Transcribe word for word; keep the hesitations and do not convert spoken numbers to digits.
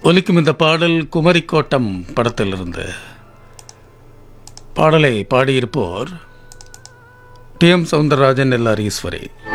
ஒலிக்கும் இந்த பாடல் குமரிக்கோட்டம் படத்திலிருந்து. பாடலை பாடியிருப்போர் D M Soundararajan, L R Eswari.